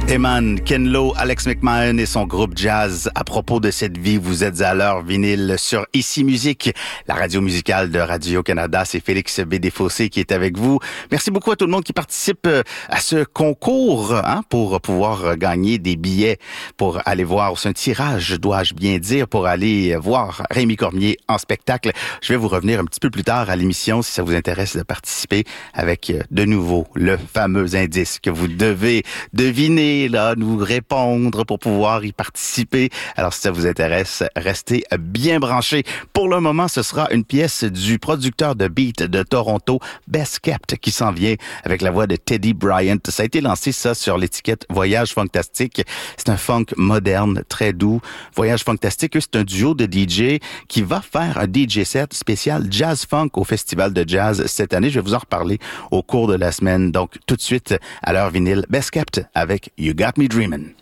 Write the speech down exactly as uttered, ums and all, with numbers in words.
Eman, Ken Lo, Alex McMahon et son groupe jazz. À propos de cette vie, vous êtes à l'heure vinyle sur Ici Musique, la radio musicale de Radio-Canada. C'est Félix B. Desfossés qui est avec vous. Merci beaucoup à tout le monde qui participe à ce concours hein, pour pouvoir gagner des billets pour aller voir. C'est un tirage, dois-je bien dire, pour aller voir Rémi Cormier en spectacle. Je vais vous revenir un petit peu plus tard à l'émission si ça vous intéresse de participer avec de nouveau le fameux indice que vous devez deviner, là, nous répondre pour pouvoir y participer. Alors, si ça vous intéresse, restez bien branchés. Pour le moment, ce sera une pièce du producteur de beat de Toronto, Best Kept, qui s'en vient avec la voix de Teddy Bryant. Ça a été lancé, ça, sur l'étiquette Voyage Funktastique. C'est un funk moderne, très doux. Voyage Funktastique, c'est un duo de D J qui va faire un D J set spécial Jazz Funk au Festival de Jazz cette année. Je vais vous en reparler au cours de la semaine. Donc, tout de suite, à l'heure vinyle, Best Kept avec You Got Me Dreamin'.